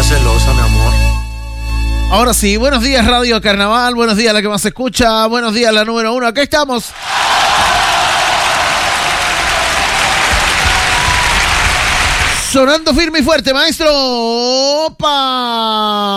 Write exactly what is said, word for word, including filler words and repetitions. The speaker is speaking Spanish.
estás celosa, mi amor. Ahora sí, buenos días Radio Carnaval, buenos días la que más se escucha, buenos días la número uno, acá estamos. Sonando firme y fuerte, maestro. ¡Opa!